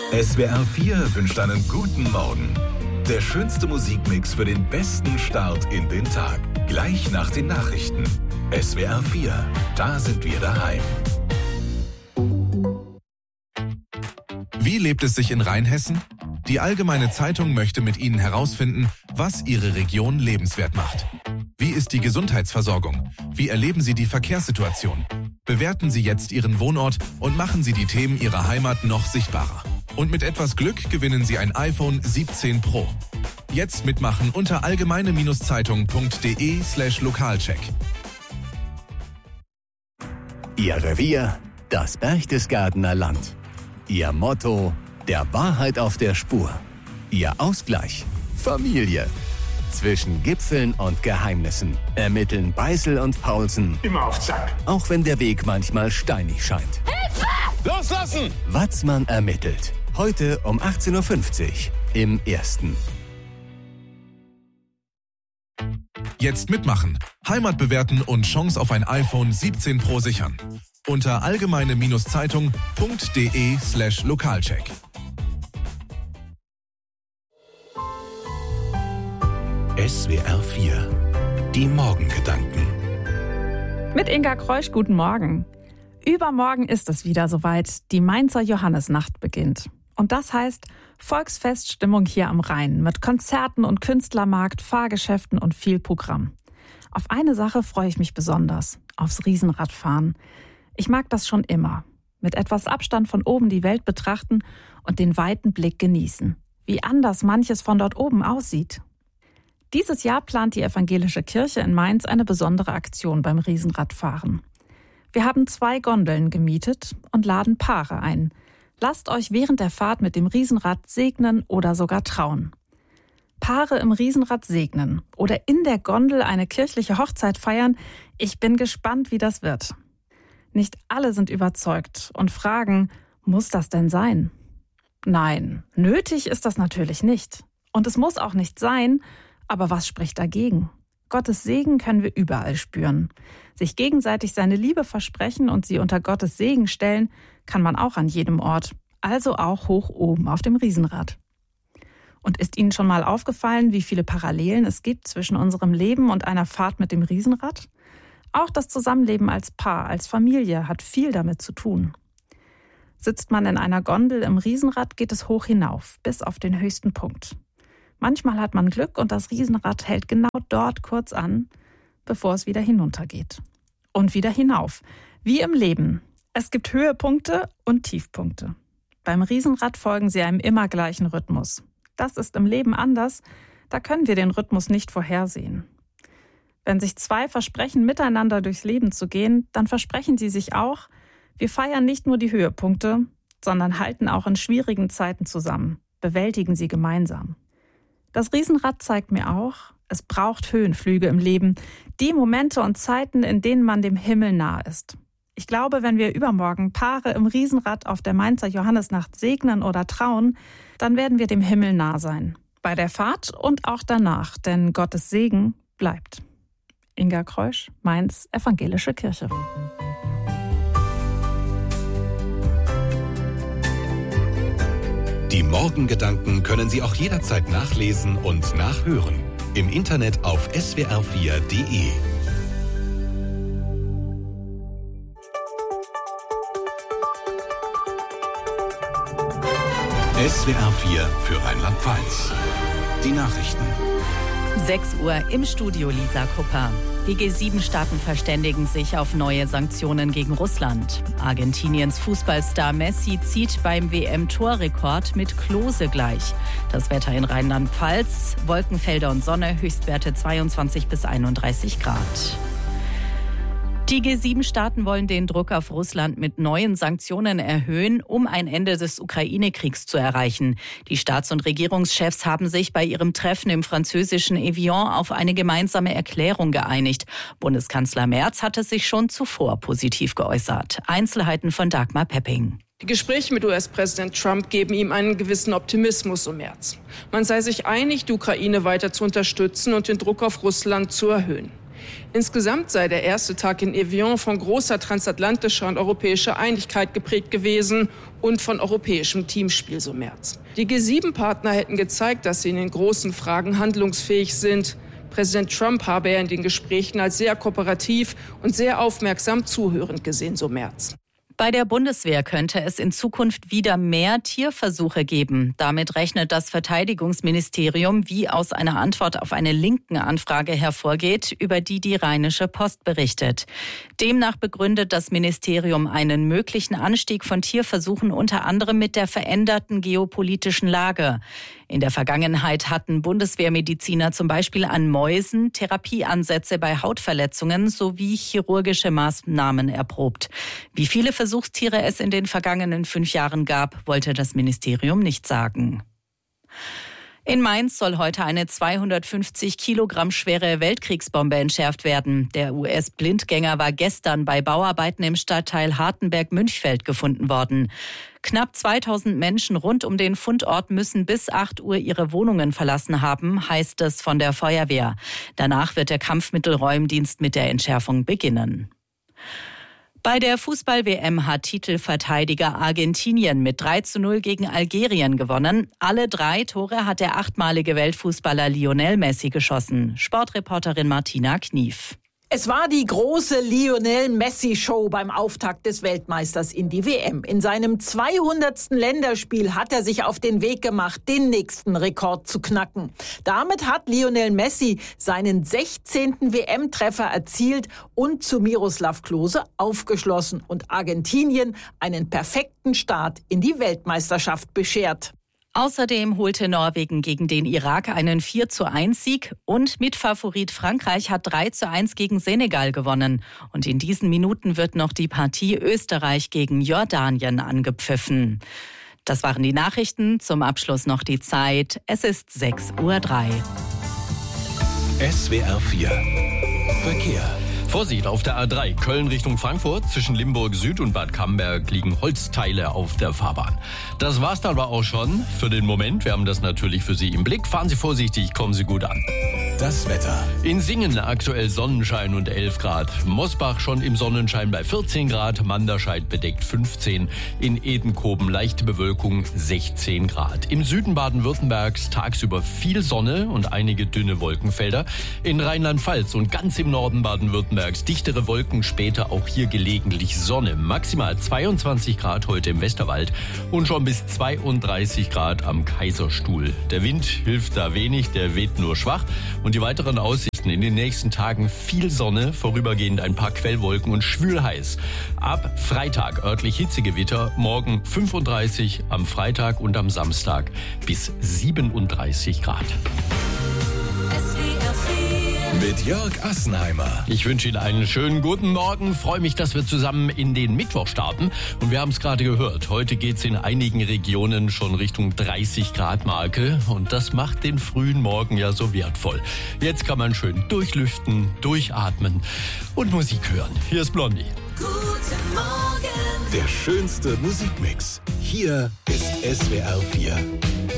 SWR 4 wünscht einen guten Morgen. Der schönste Musikmix für den besten Start in den Tag. Gleich nach den Nachrichten. SWR 4, da sind wir daheim. Wie lebt es sich in Rheinhessen? Die Allgemeine Zeitung möchte mit Ihnen herausfinden, was Ihre Region lebenswert macht. Wie ist die Gesundheitsversorgung? Wie erleben Sie die Verkehrssituation? Bewerten Sie jetzt Ihren Wohnort und machen Sie die Themen Ihrer Heimat noch sichtbarer. Und mit etwas Glück gewinnen Sie ein iPhone 17 Pro. Jetzt mitmachen unter allgemeine-zeitung.de/Lokalcheck. Ihr Revier, das Berchtesgadener Land. Ihr Motto, der Wahrheit auf der Spur. Ihr Ausgleich, Familie. Zwischen Gipfeln und Geheimnissen ermitteln Beißel und Paulsen immer auf Zack. Auch wenn der Weg manchmal steinig scheint. Hilfe! Loslassen! Watzmann ermittelt. Heute um 18.50 Uhr im Ersten. Jetzt mitmachen, Heimat bewerten und Chance auf ein iPhone 17 Pro sichern. Unter allgemeine-zeitung.de/Lokalcheck. SWR 4, die Morgengedanken. Mit Inga Kreusch, guten Morgen. Übermorgen ist es wieder soweit, die Mainzer Johannisnacht beginnt. Und das heißt Volksfeststimmung hier am Rhein mit Konzerten und Künstlermarkt, Fahrgeschäften und viel Programm. Auf eine Sache freue ich mich besonders, aufs Riesenradfahren. Ich mag das schon immer. Mit etwas Abstand von oben die Welt betrachten und den weiten Blick genießen. Wie anders manches von dort oben aussieht. Dieses Jahr plant die Evangelische Kirche in Mainz eine besondere Aktion beim Riesenradfahren. Wir haben 2 Gondeln gemietet und laden Paare ein. Lasst euch während der Fahrt mit dem Riesenrad segnen oder sogar trauen. Paare im Riesenrad segnen oder in der Gondel eine kirchliche Hochzeit feiern. Ich bin gespannt, wie das wird. Nicht alle sind überzeugt und fragen, muss das denn sein? Nein, nötig ist das natürlich nicht. Und es muss auch nicht sein, aber was spricht dagegen? Gottes Segen können wir überall spüren. Sich gegenseitig seine Liebe versprechen und sie unter Gottes Segen stellen, kann man auch an jedem Ort, also auch hoch oben auf dem Riesenrad. Und ist Ihnen schon mal aufgefallen, wie viele Parallelen es gibt zwischen unserem Leben und einer Fahrt mit dem Riesenrad? Auch das Zusammenleben als Paar, als Familie hat viel damit zu tun. Sitzt man in einer Gondel im Riesenrad, geht es hoch hinauf, bis auf den höchsten Punkt. Manchmal hat man Glück und das Riesenrad hält genau dort kurz an, bevor es wieder hinuntergeht. Und wieder hinauf. Wie im Leben. Es gibt Höhepunkte und Tiefpunkte. Beim Riesenrad folgen sie einem immer gleichen Rhythmus. Das ist im Leben anders, da können wir den Rhythmus nicht vorhersehen. Wenn sich 2 versprechen, miteinander durchs Leben zu gehen, dann versprechen sie sich auch, wir feiern nicht nur die Höhepunkte, sondern halten auch in schwierigen Zeiten zusammen, bewältigen sie gemeinsam. Das Riesenrad zeigt mir auch, es braucht Höhenflüge im Leben, die Momente und Zeiten, in denen man dem Himmel nah ist. Ich glaube, wenn wir übermorgen Paare im Riesenrad auf der Mainzer Johannisnacht segnen oder trauen, dann werden wir dem Himmel nah sein. Bei der Fahrt und auch danach, denn Gottes Segen bleibt. Inga Kreusch, Mainz, Evangelische Kirche. Die Morgengedanken können Sie auch jederzeit nachlesen und nachhören. Im Internet auf swr4.de. SWR 4 für Rheinland-Pfalz. Die Nachrichten. 6 Uhr im Studio Lisa Kupper. Die G7-Staaten verständigen sich auf neue Sanktionen gegen Russland. Argentiniens Fußballstar Messi zieht beim WM-Torrekord mit Klose gleich. Das Wetter in Rheinland-Pfalz, Wolkenfelder und Sonne, Höchstwerte 22 bis 31 Grad. Die G7-Staaten wollen den Druck auf Russland mit neuen Sanktionen erhöhen, um ein Ende des Ukraine-Kriegs zu erreichen. Die Staats- und Regierungschefs haben sich bei ihrem Treffen im französischen Evian auf eine gemeinsame Erklärung geeinigt. Bundeskanzler Merz hatte sich schon zuvor positiv geäußert. Einzelheiten von Dagmar Pepping. Die Gespräche mit US-Präsident Trump geben ihm einen gewissen Optimismus im März. Man sei sich einig, die Ukraine weiter zu unterstützen und den Druck auf Russland zu erhöhen. Insgesamt sei der erste Tag in Evian von großer transatlantischer und europäischer Einigkeit geprägt gewesen und von europäischem Teamspiel, so Merz. Die G7-Partner hätten gezeigt, dass sie in den großen Fragen handlungsfähig sind. Präsident Trump habe er in den Gesprächen als sehr kooperativ und sehr aufmerksam zuhörend gesehen, so Merz. Bei der Bundeswehr könnte es in Zukunft wieder mehr Tierversuche geben. Damit rechnet das Verteidigungsministerium, wie aus einer Antwort auf eine linken Anfrage hervorgeht, über die Rheinische Post berichtet. Demnach begründet das Ministerium einen möglichen Anstieg von Tierversuchen unter anderem mit der veränderten geopolitischen Lage. In der Vergangenheit hatten Bundeswehrmediziner zum Beispiel an Mäusen Therapieansätze bei Hautverletzungen sowie chirurgische Maßnahmen erprobt. Wie viele Versuchstiere es in den vergangenen 5 Jahren gab, wollte das Ministerium nicht sagen. In Mainz soll heute eine 250 Kilogramm schwere Weltkriegsbombe entschärft werden. Der US-Blindgänger war gestern bei Bauarbeiten im Stadtteil Hartenberg-Münchfeld gefunden worden. Knapp 2000 Menschen rund um den Fundort müssen bis 8 Uhr ihre Wohnungen verlassen haben, heißt es von der Feuerwehr. Danach wird der Kampfmittelräumdienst mit der Entschärfung beginnen. Bei der Fußball-WM hat Titelverteidiger Argentinien mit 3:0 gegen Algerien gewonnen. Alle 3 Tore hat der 8-malige Weltfußballer Lionel Messi geschossen. Sportreporterin Martina Knief. Es war die große Lionel-Messi-Show beim Auftakt des Weltmeisters in die WM. In seinem 200. Länderspiel hat er sich auf den Weg gemacht, den nächsten Rekord zu knacken. Damit hat Lionel Messi seinen 16. WM-Treffer erzielt und zu Miroslav Klose aufgeschlossen und Argentinien einen perfekten Start in die Weltmeisterschaft beschert. Außerdem holte Norwegen gegen den Irak einen 4:1-Sieg und Mitfavorit Frankreich hat 3:1 gegen Senegal gewonnen. Und in diesen Minuten wird noch die Partie Österreich gegen Jordanien angepfiffen. Das waren die Nachrichten. Zum Abschluss noch die Zeit. Es ist 6:03 Uhr. SWR 4 Verkehr. Vorsicht auf der A3 Köln Richtung Frankfurt. Zwischen Limburg Süd und Bad Camberg liegen Holzteile auf der Fahrbahn. Das war's dann aber auch schon für den Moment. Wir haben das natürlich für Sie im Blick. Fahren Sie vorsichtig, kommen Sie gut an. Das Wetter. In Singen aktuell Sonnenschein und 11 Grad. Mosbach schon im Sonnenschein bei 14 Grad. Manderscheid bedeckt 15. In Edenkoben leichte Bewölkung 16 Grad. Im Süden Baden-Württembergs tagsüber viel Sonne und einige dünne Wolkenfelder. In Rheinland-Pfalz und ganz im Norden Baden-Württembergs dichtere Wolken, später auch hier gelegentlich Sonne. Maximal 22 Grad heute im Westerwald und schon bis 32 Grad am Kaiserstuhl. Der Wind hilft da wenig, der weht nur schwach. Und die weiteren Aussichten in den nächsten Tagen viel Sonne, vorübergehend ein paar Quellwolken und schwülheiß. Ab Freitag örtlich Hitzegewitter, morgen 35, am Freitag und am Samstag bis 37 Grad. Mit Jörg Assenheimer. Ich wünsche Ihnen einen schönen guten Morgen. Freue mich, dass wir zusammen in den Mittwoch starten. Und wir haben es gerade gehört. Heute geht es in einigen Regionen schon Richtung 30 Grad Marke. Und das macht den frühen Morgen ja so wertvoll. Jetzt kann man schön durchlüften, durchatmen und Musik hören. Hier ist Blondie. Guten Morgen. Der schönste Musikmix. Hier ist SWR 4.